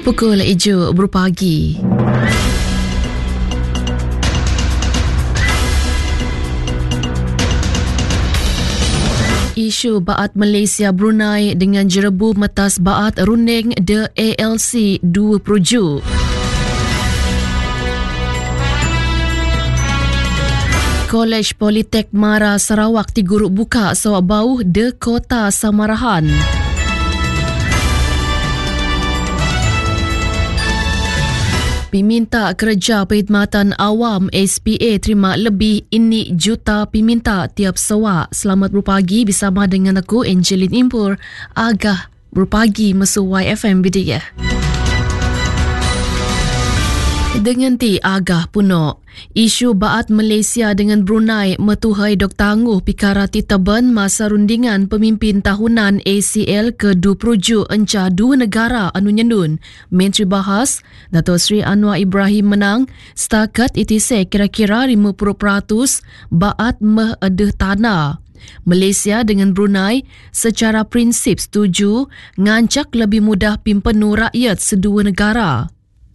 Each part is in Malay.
Pukul 7 pagi. Isu Baat Malaysia Brunei dengan jerebu metas Baat runding The ALC 2 perujuk. Kolej Politek Mara Sarawak Tiguruk buka sawak bauh The Kota Samarahan. Peminta Kerja Perkhidmatan Awam SPA terima lebih ini juta peminta tiap sawak. Selamat berpagi bersama dengan aku Angeline Impur. Agah berpagi mesu YFM Bidiyah. Dengan ti agah punok, isu Baat Malaysia dengan Brunei metuhai dok tangguh pikara titaban masa rundingan pemimpin tahunan ACL ke-2 perujuk enca dua negara anu nyendun. Menteri Bahas, Dato' Sri Anwar Ibrahim menang, setakat itise kira-kira 50% Baat meh-edeh tanah. Malaysia dengan Brunei secara prinsip setuju ngancak lebih mudah pimpenu rakyat sedua negara.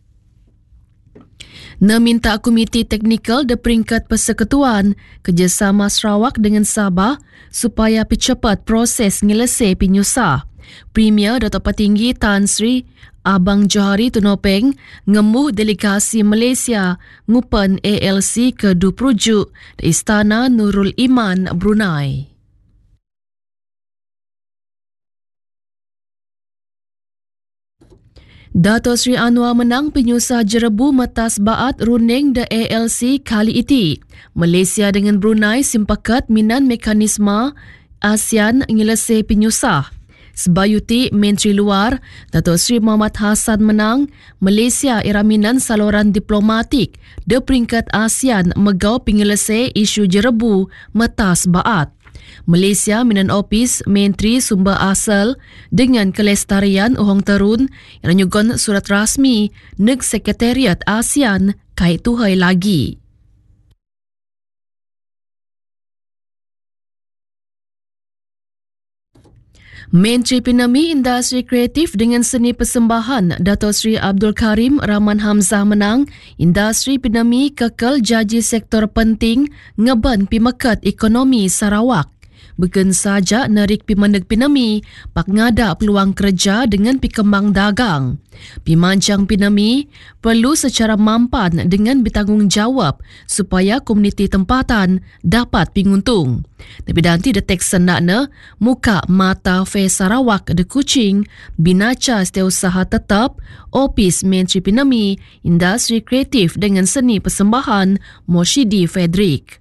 Minta Komiti Teknikal de peringkat Persekutuan kerjasama Sarawak dengan Sabah supaya percepat proses ngelesai penyusah. Premier Dato' Petinggi Tan Sri Abang Johari Tunopeng ngemuh delegasi Malaysia ngupen ALC ke-2 perujuk di Istana Nurul Iman, Brunei. Dato' Sri Anwar menang penyusah jerebu metas Baat runding The ALC kali ini. Malaysia dengan Brunei simpakat minan mekanisme ASEAN ngelesai penyusah. Sebayuti Menteri Luar, Dato' Sri Muhammad Hassan menang, Malaysia iraminan saluran diplomatik de peringkat ASEAN megau pengelesai isu jerebu metas Baat. Malaysia minan opis Menteri Sumber Asal dengan Kelestarian Uhong Terun yang nyugon surat rasmi neg Sekretariat ASEAN kait tuhai lagi. Menteri Penami Industri Kreatif dengan Seni Persembahan Dato' Sri Abdul Karim Rahman Hamzah menang, industri penami kekal jaji sektor penting ngeban pimekat ekonomi Sarawak. Bukan saja narik pimaneg pinami, pak ngada peluang kerja dengan pikembang dagang. Pimancang pinami perlu secara mampan dengan bertanggungjawab supaya komuniti tempatan dapat pinguntung. Tapi nanti detek senakna muka mata Fair Sarawak de Kuching, binaca setiausaha tetap, Opis Menteri Pinami, Industri Kreatif dengan Seni Persembahan, Moshidi Frederick.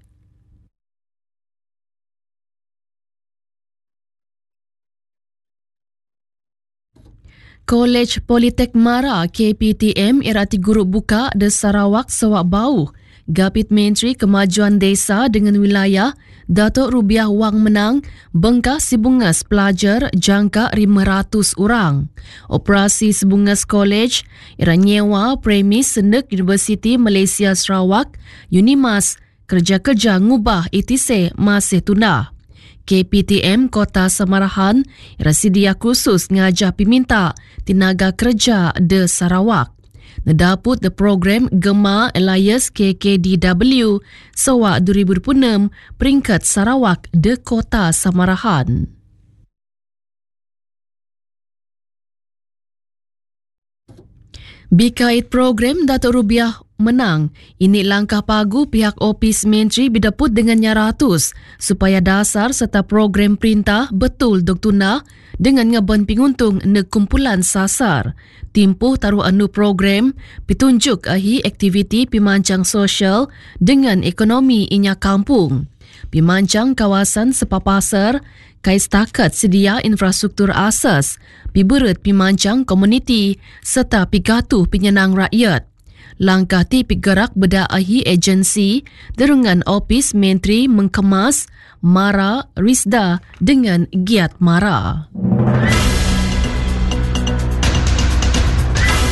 Kolej Politek Mara KPTM irati guru buka de Sarawak sawak bauh. Gapit Menteri Kemajuan Desa dengan Wilayah Dato' Rubiah Wang menang, bengkah sibungas pelajar jangka 500 orang. Operasi sibungas kolej ira nyewa premis Seneg Universiti Malaysia Sarawak, Unimas, kerja-kerja ngubah itise masih tunda. KPTM Kota Samarahan rasidia khusus ngajah peminta tenaga kerja de Sarawak. Nedaput de program Gema Elias KKDW sawak 2006 peringkat Sarawak de Kota Samarahan. Bikait program Dato' Rubiah menang, ini langkah pagu pihak Opis Menteri bidaput dengan nyaratus supaya dasar serta program perintah betul dok tuna dengan ngeban penguntung neg kumpulan sasar. Timpuh taruh anu program pitunjuk ahi aktiviti pimancang sosial dengan ekonomi inya kampung. Pimancang kawasan sepapasar kai setakat sedia infrastruktur asas, piberet pimancang komuniti serta pigatuh penyenang rakyat. Langkah ti pigerak beda ahi agensi derungan Opis Menteri mengkemas Mara Rizda dengan giat Mara.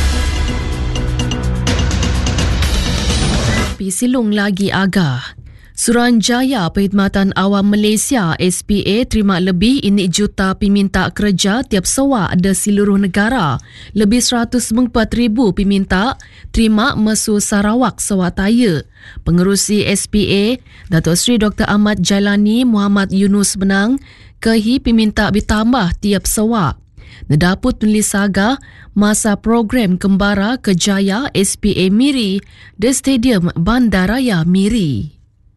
Pisilung lagi agah. Suruhanjaya Perkhidmatan Awam Malaysia SPA terima lebih ini juta peminta kerja tiap sewak di seluruh negara. Lebih 104,000 peminta terima masuk Sarawak Sewakataya. Pengerusi SPA, Datuk Seri Dr. Ahmad Jailani Muhammad Yunus menang, kehi peminta bertambah tiap sewak. Nedaput penulis saga masa program Kembara Kejaya SPA Miri di Stadium Bandaraya Miri.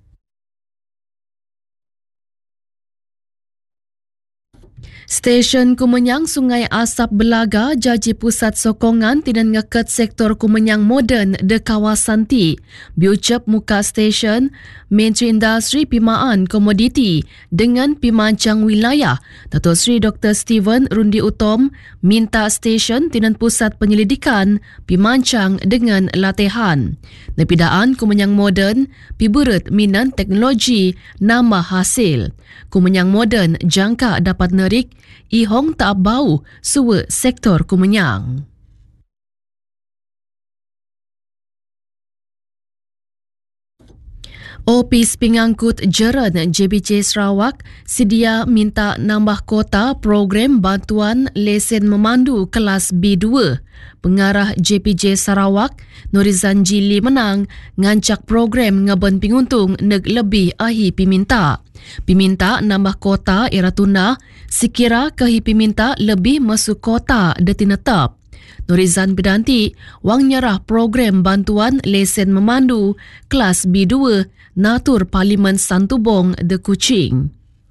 Stesen Kumenyang Sungai Asap Belaga jaji pusat sokongan tidak ngeket sektor Kumenyang moden de kawasan ti. Biucap muka stesen Menteri Industri Pimaan Komoditi dengan pimancang wilayah. Datuk Seri Dr. Steven Rundi Utom minta stesen tidak pusat penyelidikan pimancang dengan latihan. Nepidaan Kumenyang moden piburet minan teknologi nama hasil. Kumenyang moden jangka dapat nerik ihong tak bau suwe sektor Kumenyang. Opis Pengangkut Jeran JBJ Sarawak sedia minta nambah kota program bantuan lesen memandu kelas B2. Pengarah JPJ Sarawak, Norizan Jili menang ngancak program ngaban penguntung neg lebih ahi peminta. Peminta nambah kota era tuna sekira kehi peminta lebih masuk kota detinetap. Norizan berdanti wang nyerah program bantuan lesen memandu kelas B2 Natur Parlimen Santubong de Kuching.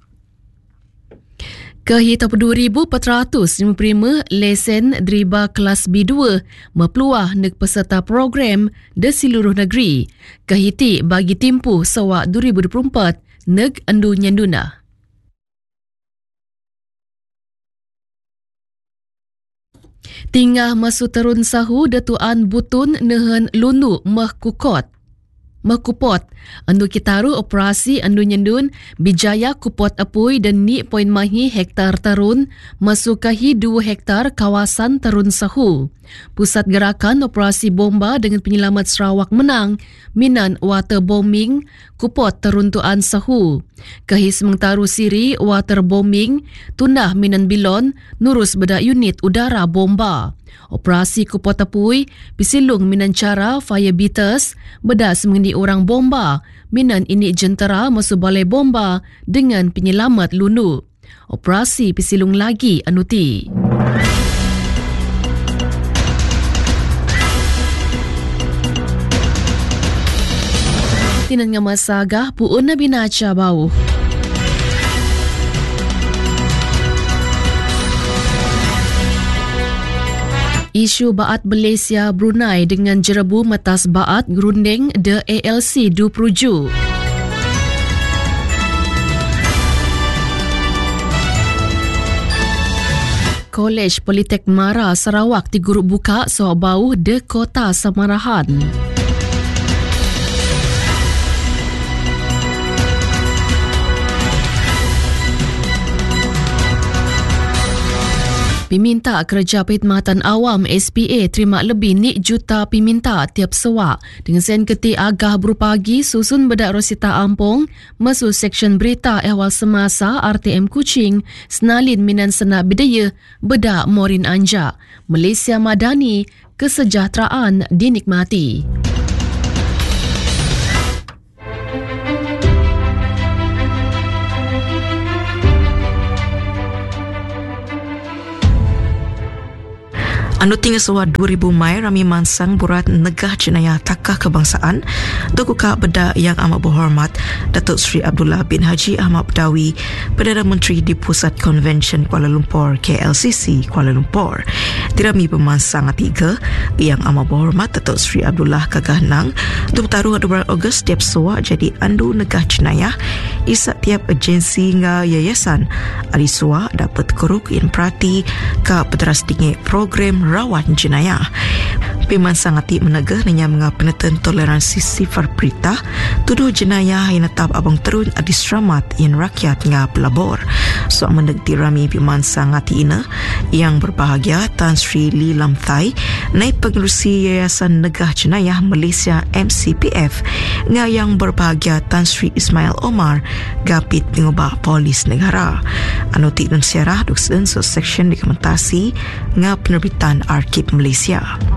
Kehi 2,455 lesen deriba kelas B2 mepeluah neg peserta program di seluruh negeri. Kehiti bagi timpu sewak 2024 neg andu nyanduna. Tingah masuk terun sahu Datuan Butun nehen lunu Mahkupot. Andu kitaru operasi andu nyendun bijaya kupot apui dan ni poin mahi hektar terun masuk kahi 2 hektar kawasan terun sahu. Pusat gerakan operasi bomba dengan penyelamat Sarawak menang minan waterbombing kupot teruntuan sahu. Kahi semengtaru siri waterbombing tunah minan bilon nurus bedak unit udara bomba. Operasi kupot apui pisilung minan cara fire beaters bedak semengendi orang bomba minan ini jentera masuk balai bomba dengan penyelamat lunu. Operasi pisilung lagi anuti. Tinan nga masagah puun na binaca bau. Isu baat Malaysia Brunei dengan jerebu metas baat gerunding de ALC du Pruju. Kolej Politek Mara Sarawak di Guruk buka soal bau de Kota Samarahan. Peminta Kerja Perkhidmatan Awam SPA terima lebih ni juta peminta tiap sewak. Dengan sen keti agah berupagi susun bedak Rosita Ampong masuk seksyen berita ehwal semasa RTM Kuching senalin minan senak bidaya bedak Morin Anja. Malaysia Madani, kesejahteraan dinikmati. Anu tinggal sewa 2000 Mai Rami Mansang burat negah jenayah takah kebangsaan dokuka beda yang amat berhormat Datuk Seri Abdullah bin Haji Ahmad Badawi, Perdana Menteri di Pusat Konvensyen Kuala Lumpur KLCC Kuala Lumpur. Dirami pemansang tiga yang amat berhormat Datuk Seri Abdullah Kagahnang 22 Ogos tiap sewa jadi andu negah jenayah isak tiap agensi nga yayasan ali sewa dapat keruk in perhati ke peteras tinggi program rawan jenayah. Pimansang ati menegah nanya mga peneten toleransi sifar berita tuduh jenayah yang netap abang terun adis seramat yang rakyat nga pelabor. So menegdi rami pimansang ati ina yang berbahagia Tan Sri Lee Lam Thai naik pengerusi Yayasan Negah Jenayah Malaysia MCPF nga yang berbahagia Tan Sri Ismail Omar gapit pengubah polis negara. Anutik dan siarah duksen so section dokumentasi nga penerbitan Arkib Malaysia.